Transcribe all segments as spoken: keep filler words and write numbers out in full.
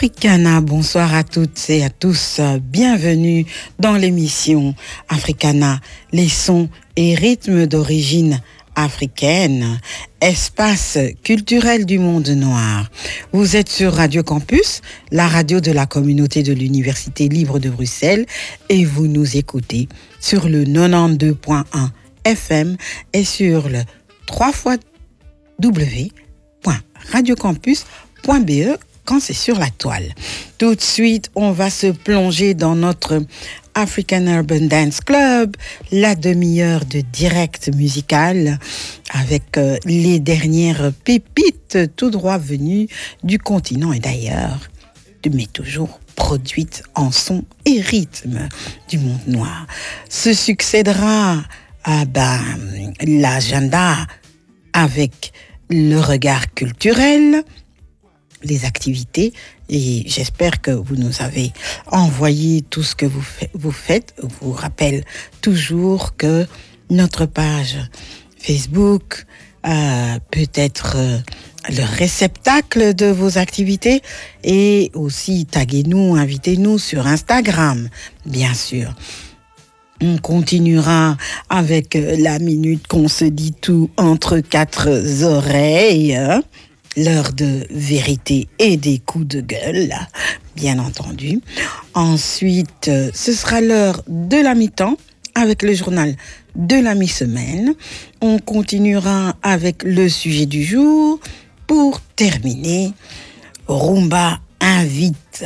Africana, bonsoir à toutes et à tous. Bienvenue dans l'émission Africana, les sons et rythmes d'origine africaine, espace culturel du monde noir. Vous êtes sur Radio Campus, la radio de la communauté de l'Université libre de Bruxelles, et vous nous écoutez sur le quatre-vingt-douze point un F M et sur le w w w point radiocampus point b e quand c'est sur la toile. Tout de suite, on va se plonger dans notre African Urban Dance Club, la demi-heure de direct musical avec euh, les dernières pépites tout droit venues du continent et d'ailleurs, mais toujours produites en son et rythme du monde noir. Se succédera à ben, l'agenda avec le regard culturel, les activités, et j'espère que vous nous avez envoyé tout ce que vous, fa- vous faites. Je vous rappelle toujours que notre page Facebook euh, peut être euh, le réceptacle de vos activités, et aussi taguez-nous, invitez-nous sur Instagram, bien sûr. On continuera avec la minute qu'on se dit tout entre quatre oreilles, hein? L'heure de vérité et des coups de gueule, bien entendu. Ensuite, ce sera l'heure de la mi-temps avec le journal de la mi-semaine. On continuera avec le sujet du jour. Pour terminer, Rumba invite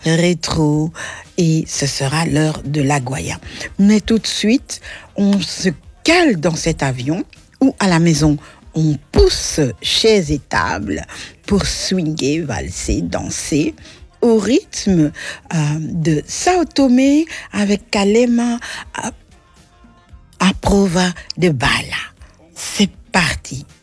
rétro et ce sera l'heure de la Goya. Mais tout de suite, on se cale dans cet avion ou à la maison. On pousse chaises et tables pour swinguer, valser, danser au rythme euh, de Sao Tomé avec Kalema à, à prova de bala. C'est parti.